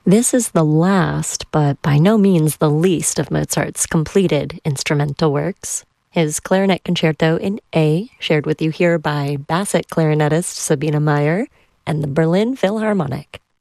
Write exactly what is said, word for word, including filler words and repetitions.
This is the last, but by no means the least, of Mozart's completed instrumental works. His Clarinet Concerto in A, shared with you here by Bassett clarinetist Sabina Meyer, and the Berlin Philharmonic.